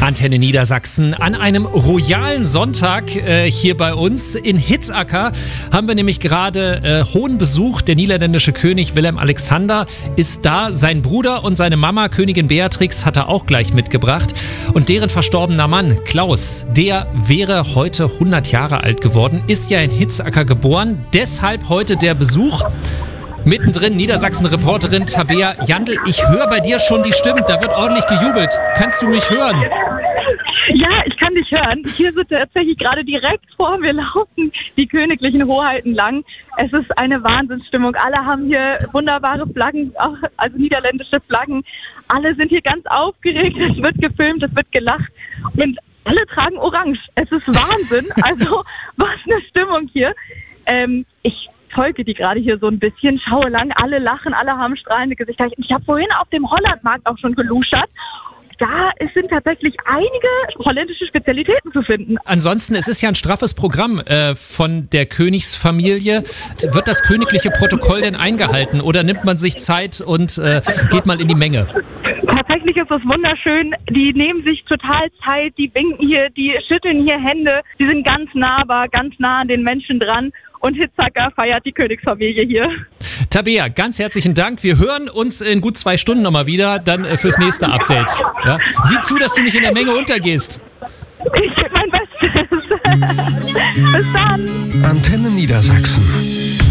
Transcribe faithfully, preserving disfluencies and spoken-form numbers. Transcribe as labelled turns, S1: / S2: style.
S1: Antenne Niedersachsen an einem royalen Sonntag äh, hier bei uns in Hitzacker haben wir nämlich gerade äh, hohen Besuch. Der niederländische König Willem-Alexander ist da. Sein Bruder und seine Mama, Königin Beatrix, hat er auch gleich mitgebracht. Und deren verstorbener Mann, Klaus, der wäre heute hundert Jahre alt geworden, ist ja in Hitzacker geboren. Deshalb heute der Besuch. Mittendrin Niedersachsen-Reporterin Tabea Jandl. Ich höre bei dir schon die Stimmen, da wird ordentlich gejubelt. Kannst du mich hören?
S2: Ja, ich kann dich hören. Hier sind tatsächlich gerade direkt vor mir laufen die königlichen Hoheiten lang. Es ist eine Wahnsinnsstimmung. Alle haben hier wunderbare Flaggen, auch, also niederländische Flaggen. Alle sind hier ganz aufgeregt. Es wird gefilmt, es wird gelacht und alle tragen Orange. Es ist Wahnsinn. Also was eine Stimmung hier. Ähm, ich folge die gerade hier so ein bisschen, schaue lang, alle lachen, alle haben strahlende Gesichter. Ich habe vorhin auf dem Hollandmarkt auch schon geluschert. Da sind tatsächlich einige holländische Spezialitäten zu finden.
S1: Ansonsten, es ist ja ein straffes Programm äh, von der Königsfamilie. Wird das königliche Protokoll denn eingehalten oder nimmt man sich Zeit und äh, geht mal in die Menge?
S2: Tatsächlich ist das wunderschön. Die nehmen sich total Zeit, die winken hier, die schütteln hier Hände. Die sind ganz nahbar, ganz nah an den Menschen dran. Und Hitzacker feiert die Königsfamilie hier.
S1: Tabea, ganz herzlichen Dank. Wir hören uns in gut zwei Stunden nochmal wieder, dann äh, fürs nächste Update. Ja? Sieh zu, dass du nicht in der Menge untergehst.
S2: Ich gebe mein Bestes. Bis dann.
S3: Antenne Niedersachsen.